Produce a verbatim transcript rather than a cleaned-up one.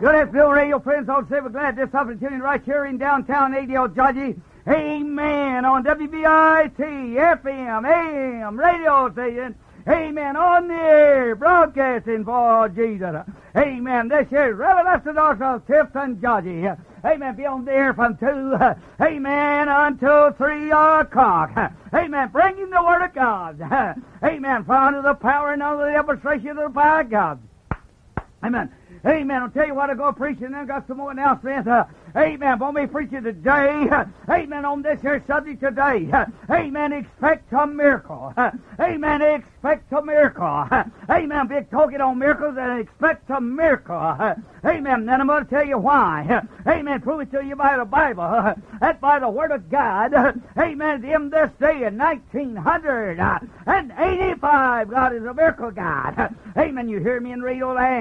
Good afternoon, radio friends. I'll say we're glad this opportunity right here in downtown A D L, Georgia. Amen. On W B I T, F M, A M, radio station. Amen. On the air, broadcasting for Jesus. Amen. This is Reverend Orthodox of Tifton, Georgia. Amen. Be on the air from two, amen, until three o'clock. Amen. Bringing the Word of God. Amen. For under the power and under the demonstration of the power of God. Amen. Amen. I'll tell you what, I'll go preaching and then got some more announcements. Uh, amen. Won't be preaching today. Uh, amen. On this here subject today. Uh, amen. Expect a miracle. Uh, amen. Expect a miracle. Uh, amen. Big talking on miracles and expect a miracle. Uh, amen. Then I'm going to tell you why. Uh, amen. Prove it to you by the Bible. Uh, that by the Word of God. Uh, amen. In this day in nineteen eighty-five, God is a miracle God. Uh, amen. You hear me in radio land.